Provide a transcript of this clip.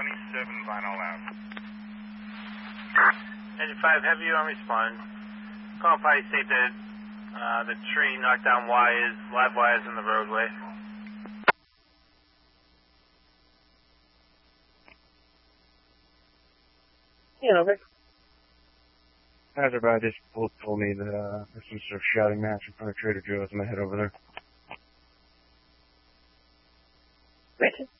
27 Vinyl Ave. Engine 5, heavy on respond. Call Potty state that the tree knocked down wires, live wires in the roadway. Yeah, okay. Everybody just told me that there's some sort of shouting match in front of Trader Joe's. I'm gonna head over there. Richard?